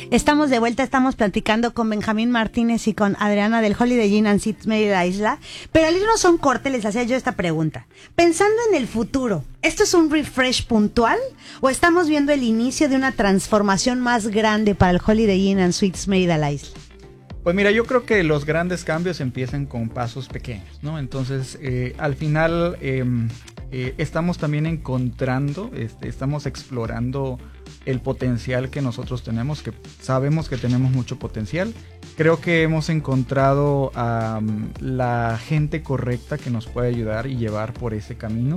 Estamos de vuelta, estamos platicando con Benjamín Martínez y con Adriana del Holiday Inn and Suites Mérida Isla. Pero al irnos a un corte les hacía yo esta pregunta. Pensando en el futuro, ¿esto es un refresh puntual o estamos viendo el inicio de una transformación más grande para el Holiday Inn and Suites Mérida Isla? Pues mira, yo creo que los grandes cambios empiezan con pasos pequeños, ¿no? Entonces, al final estamos también encontrando, estamos explorando el potencial que nosotros tenemos, que sabemos que tenemos mucho potencial. Creo que hemos encontrado a la gente correcta que nos puede ayudar y llevar por ese camino.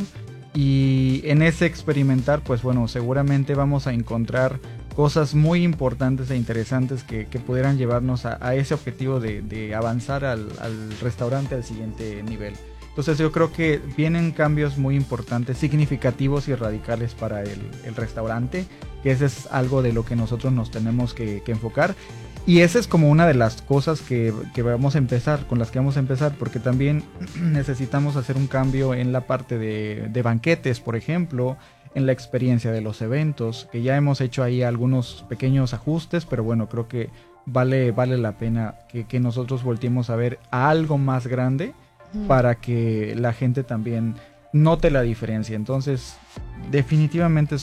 Y en ese experimentar, pues bueno, seguramente vamos a encontrar cosas muy importantes e interesantes que pudieran llevarnos a ese objetivo de avanzar al restaurante al siguiente nivel. Entonces yo creo que vienen cambios muy importantes, significativos y radicales para el restaurante, que ese es algo de lo que nosotros nos tenemos que enfocar. Y esa es como una de las cosas que vamos a empezar, con las que vamos a empezar, porque también necesitamos hacer un cambio en la parte de banquetes, por ejemplo, en la experiencia de los eventos, que ya hemos hecho ahí algunos pequeños ajustes, pero bueno, creo que vale la pena que nosotros volteemos a ver a algo más grande para que la gente también note la diferencia. Entonces, definitivamente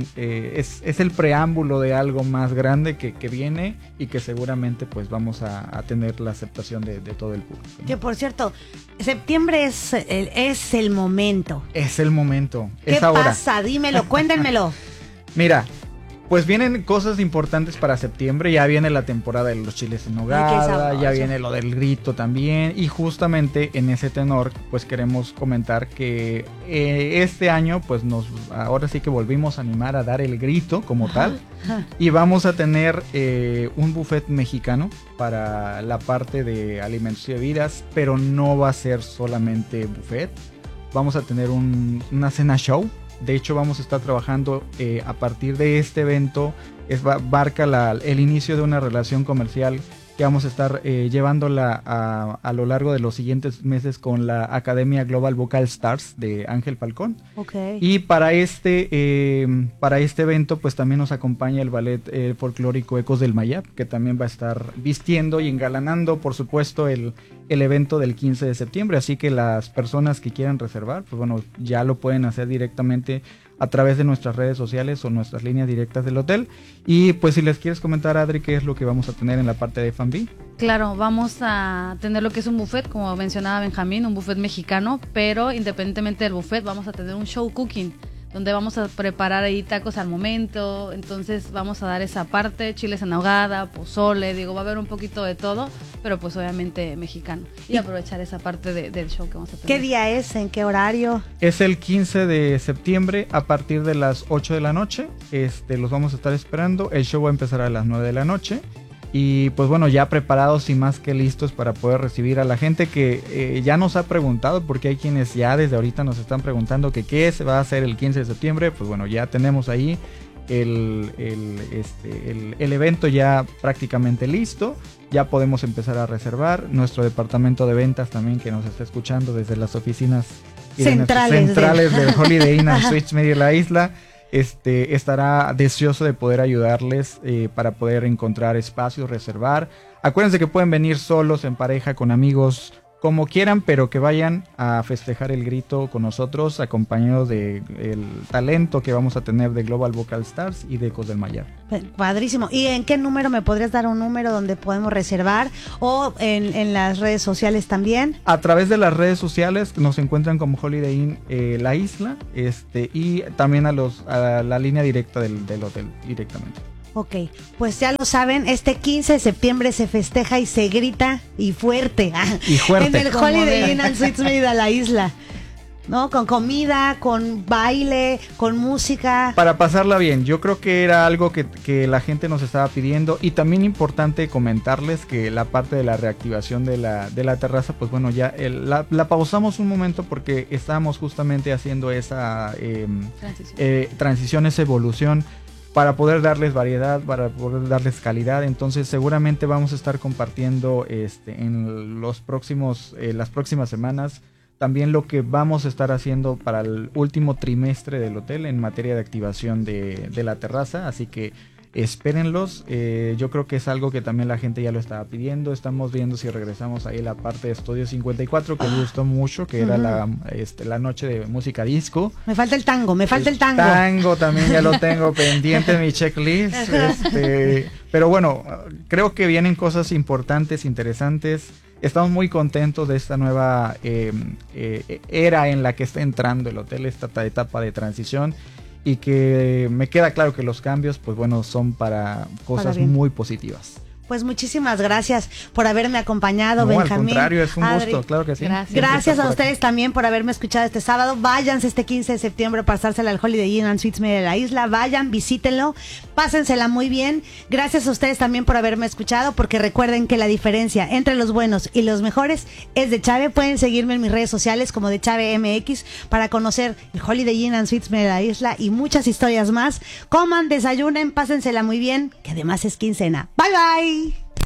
es el preámbulo de algo más grande que viene y que seguramente pues vamos a tener la aceptación de todo el público, ¿no? Que por cierto, septiembre es el momento. Es el momento, ¿Qué es ahora. pasa? Dímelo, cuéntenmelo. Mira, pues vienen cosas importantes para septiembre, ya viene la temporada de los chiles en nogada, ya viene lo del grito también, y justamente en ese tenor pues queremos comentar que este año pues ahora sí que volvimos a animar a dar el grito como tal, y vamos a tener un buffet mexicano para la parte de alimentos y bebidas, pero no va a ser solamente buffet, vamos a tener una cena show. De hecho, vamos a estar trabajando a partir de este evento, abarca el inicio de una relación comercial que vamos a estar llevándola a lo largo de los siguientes meses con la Academia Global Vocal Stars de Ángel Falcón. Okay. Y para este evento pues también nos acompaña el ballet folclórico Ecos del Mayab, que también va a estar vistiendo y engalanando, por supuesto, el evento del 15 de septiembre. Así que las personas que quieran reservar, pues bueno, ya lo pueden hacer directamente a través de nuestras redes sociales o nuestras líneas directas del hotel. Y pues si les quieres comentar, Adri, qué es lo que vamos a tener en la parte de F&B. Claro, vamos a tener lo que es un buffet, como mencionaba Benjamín, un buffet mexicano, pero independientemente del buffet vamos a tener un show cooking, donde vamos a preparar ahí tacos al momento. Entonces vamos a dar esa parte, chiles en ahogada, pozole, va a haber un poquito de todo, pero pues obviamente mexicano, y aprovechar esa parte del show que vamos a tener. ¿Qué día es? ¿En qué horario? Es el 15 de septiembre a partir de las 8 de la noche, los vamos a estar esperando. El show va a empezar a las 9 de la noche. Y pues bueno, ya preparados y más que listos para poder recibir a la gente que ya nos ha preguntado, porque hay quienes ya desde ahorita nos están preguntando que qué se va a hacer el 15 de septiembre. Pues bueno, ya tenemos ahí el evento ya prácticamente listo. Ya podemos empezar a reservar. Nuestro departamento de ventas también, que nos está escuchando desde las oficinas centrales del Holiday Inn and Suites Mérida Isla, estará deseoso de poder ayudarles para poder encontrar espacios, reservar. Acuérdense que pueden venir solos, en pareja, con amigos, como quieran, pero que vayan a festejar el grito con nosotros, acompañados del talento que vamos a tener de Global Vocal Stars y de Ecos del Mayab. Padrísimo. ¿Y en qué número me podrías dar un número donde podemos reservar? ¿O en las redes sociales también? A través de las redes sociales nos encuentran como Holiday Inn La Isla, y también a la línea directa del hotel directamente. Ok, pues ya lo saben, este 15 de septiembre se festeja y se grita y fuerte. Y fuerte. En el Holiday Inn and Suites Mérida La Isla. ¿No? Con comida, con baile, con música. Para pasarla bien, yo creo que era algo que la gente nos estaba pidiendo, y también importante comentarles que la parte de la reactivación de la terraza, pues bueno, ya la pausamos un momento porque estábamos justamente haciendo esa transición, esa evolución, para poder darles variedad, para poder darles calidad. Entonces seguramente vamos a estar compartiendo en las próximas semanas también lo que vamos a estar haciendo para el último trimestre del hotel en materia de activación de la terraza. Así que espérenlos. Yo creo que es algo que también la gente ya lo estaba pidiendo. Estamos viendo si regresamos ahí la parte de Estudio 54, que me gustó mucho, que era la noche de música disco. Me falta el tango, me falta el tango. Tango también ya lo tengo pendiente en mi checklist. Pero bueno, creo que vienen cosas importantes, interesantes. Estamos muy contentos de esta nueva era en la que está entrando el hotel, esta etapa de transición, y que me queda claro que los cambios, pues bueno, son para cosas muy positivas. Pues muchísimas gracias por haberme acompañado, no, Benjamín. Al contrario, es un Adri, gusto, claro que sí. Gracias a ustedes también por haberme escuchado este sábado. Váyanse este 15 de septiembre a pasársela al Holiday Inn and Suites Mérida de la Isla. Vayan, visítenlo, pásensela muy bien. Gracias a ustedes también por haberme escuchado, porque recuerden que la diferencia entre los buenos y los mejores es de Chave. Pueden seguirme en mis redes sociales como de Chave MX para conocer el Holiday Inn and Suites Mérida de la Isla y muchas historias más. Coman, desayunen, pásensela muy bien, que además es quincena. Bye bye.